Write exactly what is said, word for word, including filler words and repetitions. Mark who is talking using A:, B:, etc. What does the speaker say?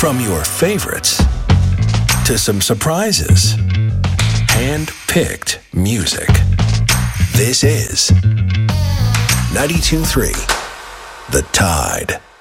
A: From your favorites to some surprises. Hand-picked music. This is ninety-two point three The Tide.